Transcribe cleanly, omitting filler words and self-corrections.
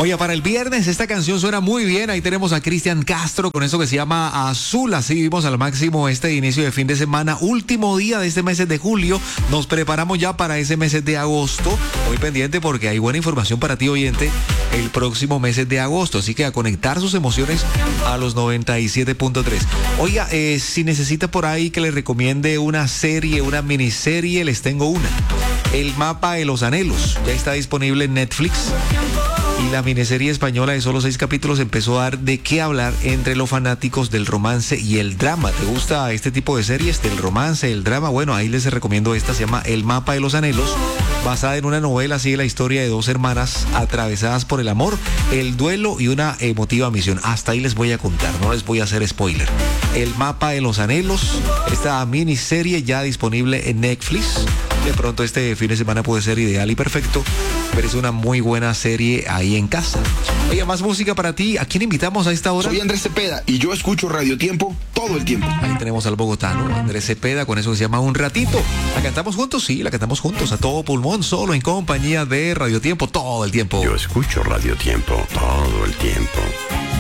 Oye, para el viernes esta canción suena muy bien. Ahí tenemos a Cristian Castro con eso que se llama Azul. Así vivimos al máximo este inicio de fin de semana. Último día de este mes de julio. Nos preparamos ya para ese mes de agosto. Muy pendiente porque hay buena información para ti, oyente, el próximo mes de agosto. Así que a conectar sus emociones a los 97.3. Oiga, si necesita por ahí que le recomiende una serie, una miniserie, les tengo una. El mapa de los anhelos. Ya está disponible en Netflix. Y la miniserie española de solo 6 capítulos empezó a dar de qué hablar entre los fanáticos del romance y el drama. ¿Te gusta este tipo de series del romance, el drama? Bueno, ahí les recomiendo esta, se llama El mapa de los anhelos, basada en una novela, sigue la historia de dos hermanas atravesadas por el amor, el duelo y una emotiva misión. Hasta ahí les voy a contar, no les voy a hacer spoiler. El mapa de los anhelos, esta miniserie ya disponible en Netflix. De pronto este fin de semana puede ser ideal y perfecto, pero es una muy buena serie ahí en casa. Oye, más música para ti. ¿A quién invitamos a esta hora? Soy Andrés Cepeda y yo escucho Radio Tiempo todo el tiempo. Ahí tenemos al bogotano Andrés Cepeda con eso que se llama Un Ratito. ¿La cantamos juntos? Sí, la cantamos juntos a todo pulmón, solo en compañía de Radio Tiempo todo el tiempo. Yo escucho Radio Tiempo todo el tiempo.